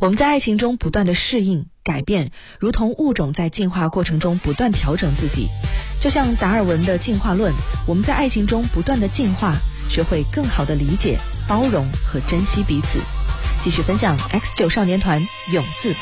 我们在爱情中不断的适应改变，如同物种在进化过程中不断调整自己。就像达尔文的进化论，我们在爱情中不断的进化，学会更好的理解、包容和珍惜彼此。继续分享 X9少年团永自拔。